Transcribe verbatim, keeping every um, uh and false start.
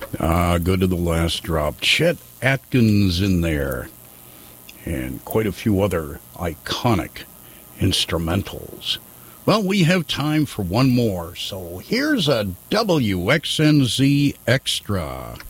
Ah, go to the last drop. Chet Atkins in there. And quite a few other iconic instrumentals. Well, we have time for one more, so here's a W X N Z Extra.